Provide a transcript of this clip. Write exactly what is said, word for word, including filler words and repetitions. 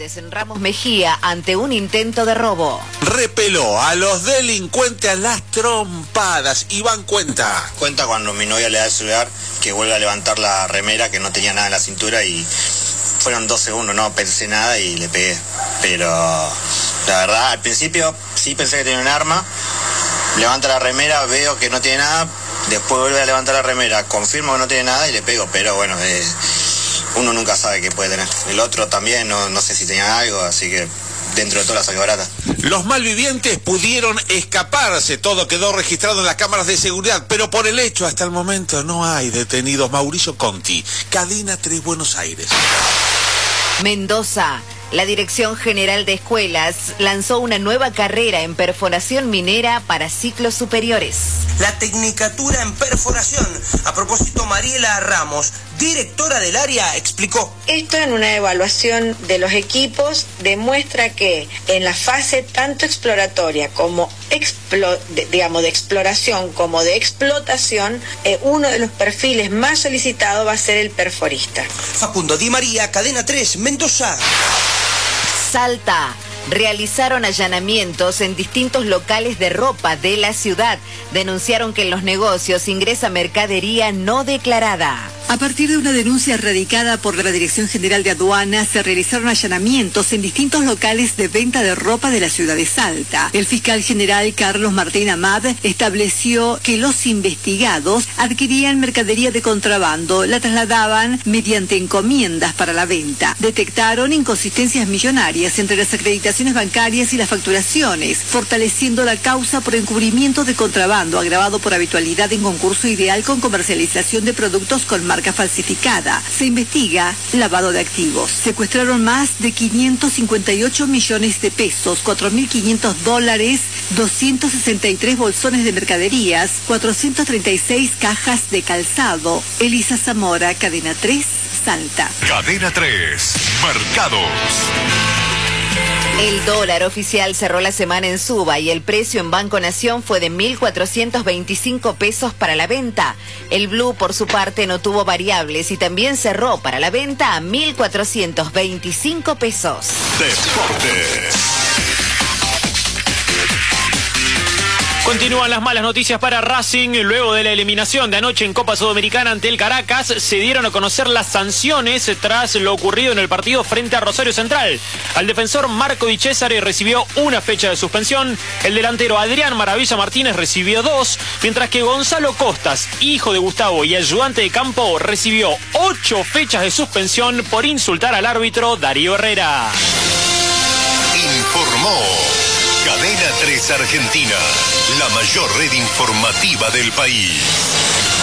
En Ramos Mejía ante un intento de robo. Repeló a los delincuentes a las trompadas. Iván cuenta. Cuenta cuando mi novia le da el celular que vuelve a levantar la remera que no tenía nada en la cintura y fueron dos segundos, no pensé nada y le pegué. Pero la verdad, al principio sí pensé que tenía un arma. Levanta la remera, veo que no tiene nada. Después vuelve a levantar la remera, confirmo que no tiene nada y le pego. Pero bueno, eh, uno nunca sabe qué puede tener. El otro también, no, no sé si tenía algo, así que dentro de todo la saqué barata. Los malvivientes pudieron escaparse, todo quedó registrado en las cámaras de seguridad, pero por el hecho hasta el momento no hay detenidos. Mauricio Conti, Cadena tres, Buenos Aires. Mendoza. La Dirección General de Escuelas lanzó una nueva carrera en perforación minera para ciclos superiores. La Tecnicatura en Perforación. A propósito, Mariela Ramos, directora del área, explicó. Esto en una evaluación de los equipos demuestra que en la fase tanto exploratoria como explo, de, digamos de exploración como de explotación, eh, uno de los perfiles más solicitados va a ser el perforista. Facundo Di María, Cadena tres, Mendoza. Salta. Realizaron allanamientos en distintos locales de ropa de la ciudad. Denunciaron que en los negocios ingresa mercadería no declarada. A partir de una denuncia radicada por la Dirección General de Aduanas, se realizaron allanamientos en distintos locales de venta de ropa de la ciudad de Salta. El fiscal general Carlos Martín Amad estableció que los investigados adquirían mercadería de contrabando, la trasladaban mediante encomiendas para la venta. Detectaron inconsistencias millonarias entre las acreditaciones bancarias y las facturaciones, fortaleciendo la causa por encubrimiento de contrabando agravado por habitualidad en concurso ideal con comercialización de productos con marca falsificada. Se investiga lavado de activos. Secuestraron más de quinientos cincuenta y ocho millones de pesos, cuatro mil quinientos dólares, doscientos sesenta y tres bolsones de mercaderías, cuatrocientas treinta y seis cajas de calzado. Elisa Zamora, Cadena tres, Salta. Cadena tres, Mercados. El dólar oficial cerró la semana en suba y el precio en Banco Nación fue de mil cuatrocientos veinticinco pesos para la venta. El blue, por su parte, no tuvo variables y también cerró para la venta a mil cuatrocientos veinticinco pesos. Deportes. Continúan las malas noticias para Racing. Luego de la eliminación de anoche en Copa Sudamericana ante el Caracas, se dieron a conocer las sanciones tras lo ocurrido en el partido frente a Rosario Central. Al defensor Marco Di Cesare recibió una fecha de suspensión, el delantero Adrián Maravilla Martínez recibió dos, mientras que Gonzalo Costas, hijo de Gustavo y ayudante de campo, recibió ocho fechas de suspensión por insultar al árbitro Darío Herrera. Informó Cadena tres Argentina, la mayor red informativa del país.